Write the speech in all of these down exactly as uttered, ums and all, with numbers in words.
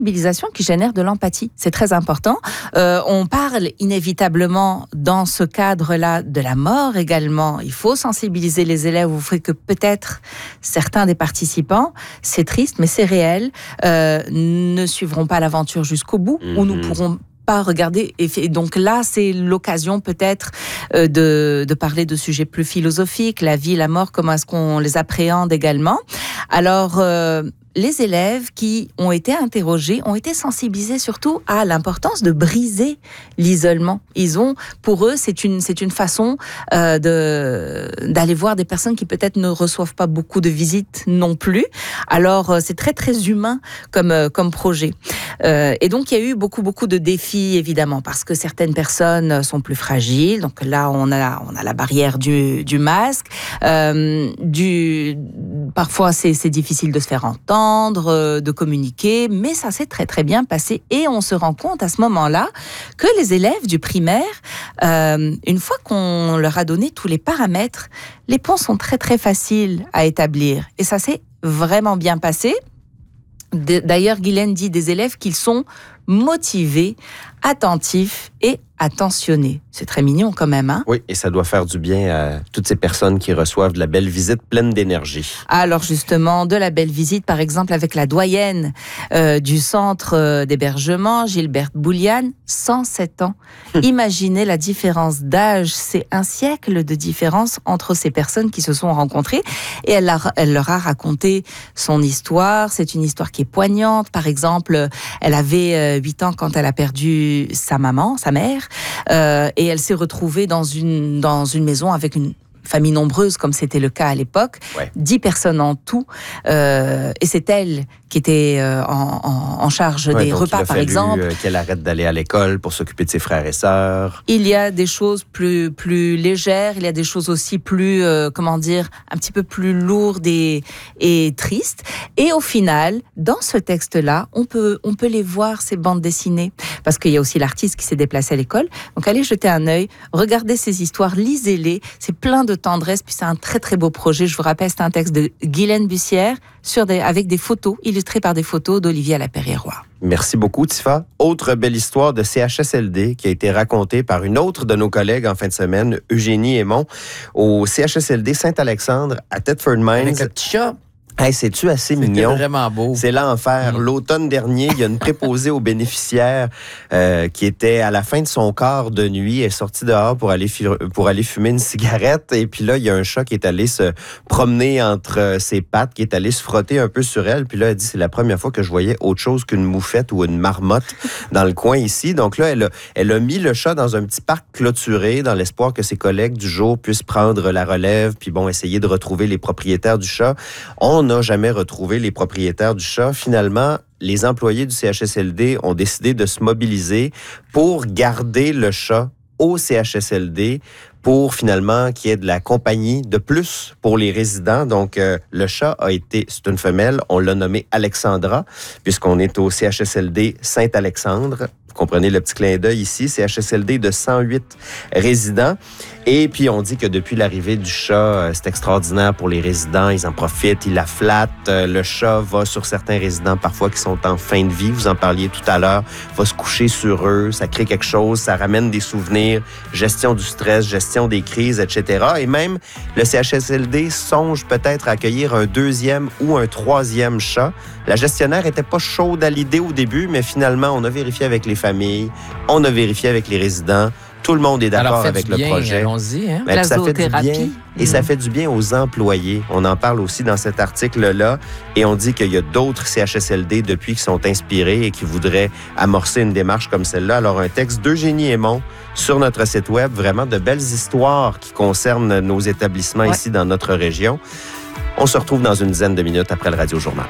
sensibilisation qui génère de l'empathie. C'est très important. Euh, on parle inévitablement dans ce cadre-là de la mort également. Il faut sensibiliser les élèves. Vous ferez que peut-être certains des participants, c'est triste, mais c'est réel, euh, ne suivront pas l'aventure jusqu'au bout, mmh. où nous pourrons pas regarder. Et donc là, c'est l'occasion peut-être euh, de, de parler de sujets plus philosophiques, la vie, la mort, comment est-ce qu'on les appréhende également. Alors, euh, les élèves qui ont été interrogés ont été sensibilisés surtout à l'importance de briser l'isolement. Ils ont, pour eux, c'est une, c'est une façon euh, de, d'aller voir des personnes qui peut-être ne reçoivent pas beaucoup de visites non plus. Alors, c'est très, très humain comme, comme projet. Euh, et donc, il y a eu beaucoup, beaucoup de défis, évidemment, parce que certaines personnes sont plus fragiles. Donc là, on a, on a la barrière du, du masque. Euh, du, parfois, c'est, c'est difficile de se faire entendre, de communiquer, mais ça s'est très très bien passé et on se rend compte à ce moment-là que les élèves du primaire, euh, une fois qu'on leur a donné tous les paramètres, les ponts sont très très faciles à établir et ça s'est vraiment bien passé. D'ailleurs, Guylaine dit des élèves qu'ils sont motivés, attentifs et attentionnés. C'est très mignon quand même, hein? Oui, et ça doit faire du bien à toutes ces personnes qui reçoivent de la belle visite pleine d'énergie. Alors justement, de la belle visite, par exemple, avec la doyenne euh, du centre euh, d'hébergement, Gilberte Bouliane, cent sept ans. Imaginez la différence d'âge, c'est un siècle de différence entre ces personnes qui se sont rencontrées. Et elle, a, elle leur a raconté son histoire. C'est une histoire qui est poignante. Par exemple, elle avait huit ans quand elle a perdu sa maman, sa mère, euh, et elle s'est retrouvée dans une, dans une maison avec une famille nombreuse, comme c'était le cas à l'époque, ouais. dix personnes en tout, euh, et c'est elle qui était euh, en, en, en charge ouais, des repas, par exemple. Euh, qu'elle arrête d'aller à l'école pour s'occuper de ses frères et sœurs. Il y a des choses plus, plus légères, il y a des choses aussi plus, euh, comment dire, un petit peu plus lourdes et, et tristes. Et au final, dans ce texte-là, on peut, on peut les voir, ces bandes dessinées, parce qu'il y a aussi l'artiste qui s'est déplacé à l'école. Donc allez jeter un œil, regardez ces histoires, lisez-les, c'est plein de tendresse, puis c'est un très très beau projet. Je vous rappelle, c'est un texte de Guylaine Bussière sur des, avec des photos, illustrées par des photos d'Olivier Lapéry-Roy. Merci beaucoup, Tifa. Autre belle histoire de C H S L D qui a été racontée par une autre de nos collègues en fin de semaine, Eugénie Aymon, au C H S L D Saint-Alexandre à Thetford Mines. Avec le petit chat. Hey, c'est-tu assez C'était mignon? Vraiment beau. C'est l'enfer. Mmh. L'automne dernier, il y a une préposée aux bénéficiaires euh, qui était à la fin de son quart de nuit, est sortie dehors pour aller, fi- pour aller fumer une cigarette. Et puis là, il y a un chat qui est allé se promener entre ses pattes, qui est allé se frotter un peu sur elle. Puis là, elle dit, c'est la première fois que je voyais autre chose qu'une moufette ou une marmotte dans le coin ici. Donc là, elle a, elle a mis le chat dans un petit parc clôturé dans l'espoir que ses collègues du jour puissent prendre la relève puis bon, essayer de retrouver les propriétaires du chat. On n'a jamais retrouvé les propriétaires du chat. Finalement, les employés du C H S L D ont décidé de se mobiliser pour garder le chat au C H S L D pour finalement qu'il y ait de la compagnie de plus pour les résidents. Donc, euh, le chat a été, c'est une femelle, on l'a nommé Alexandra, puisqu'on est au C H S L D Saint-Alexandre. Vous comprenez le petit clin d'œil ici, C H S L D de cent huit résidents. Et puis, on dit que depuis l'arrivée du chat, c'est extraordinaire pour les résidents. Ils en profitent, ils la flattent. Le chat va sur certains résidents, parfois qui sont en fin de vie, vous en parliez tout à l'heure, va se coucher sur eux, ça crée quelque chose, ça ramène des souvenirs, gestion du stress, gestion des crises, et cetera. Et même, le C H S L D songe peut-être à accueillir un deuxième ou un troisième chat. La gestionnaire était pas chaude à l'idée au début, mais finalement, on a vérifié avec les familles, on a vérifié avec les résidents. Tout le monde est d'accord avec le bien, projet. Allons-y, hein? La ça fait du bien, et mmh. ça fait du bien aux employés. On en parle aussi dans cet article-là. Et on dit qu'il y a d'autres C H S L D depuis qui sont inspirés et qui voudraient amorcer une démarche comme celle-là. Alors, un texte d'Eugénie Aymon sur notre site web. Vraiment de belles histoires qui concernent nos établissements ouais. ici dans notre région. On se retrouve dans une dizaine de minutes après le Radio Journal.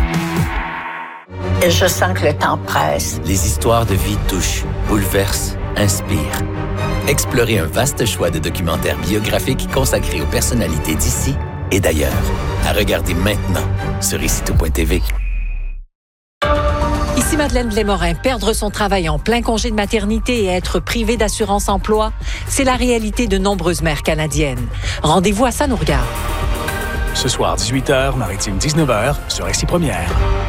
Je sens que le temps presse. Les histoires de vie touchent, bouleversent, inspirent. Explorez un vaste choix de documentaires biographiques consacrés aux personnalités d'ici et d'ailleurs. À regarder maintenant sur ici tout point t v. Ici Madeleine Blais-Morin. Perdre son travail en plein congé de maternité et être privé d'assurance emploi, c'est la réalité de nombreuses mères canadiennes. Rendez-vous à Ça nous regarde. Ce soir, dix-huit heures, Maritime dix-neuf heures, sur Ici Première.